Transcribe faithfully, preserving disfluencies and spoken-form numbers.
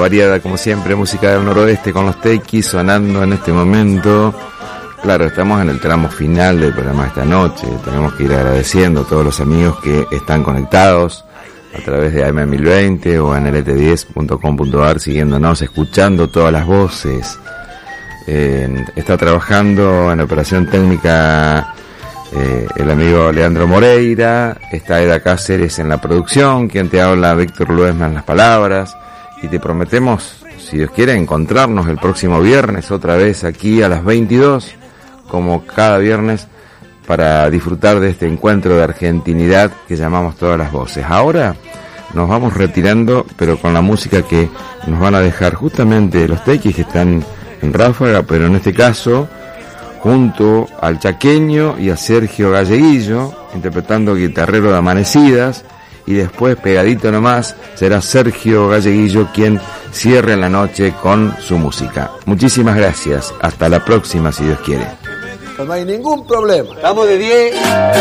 variada como siempre, música del noroeste con los Tequis sonando en este momento. Claro, estamos en el tramo final del programa de esta noche, tenemos que ir agradeciendo a todos los amigos que están conectados a través de A M mil veinte o en L T diez punto com punto a r, siguiéndonos, escuchando todas las voces. Eh, está trabajando en operación técnica eh, el amigo Leandro Moreira, está Eda Cáceres en la producción, quien te habla Víctor Luesma en las palabras, y te prometemos, si Dios quiere, encontrarnos el próximo viernes otra vez aquí a las veintidós, como cada viernes, para disfrutar de este encuentro de argentinidad que llamamos Todas las Voces. Ahora nos vamos retirando, pero con la música que nos van a dejar justamente los Tequis, que están en ráfaga, pero en este caso junto al Chaqueño y a Sergio Galleguillo interpretando Guitarrero de Amanecidas, y después pegadito nomás será Sergio Galleguillo quien cierre la noche con su música. Muchísimas gracias, hasta la próxima si Dios quiere. No hay ningún problema. Estamos de diez.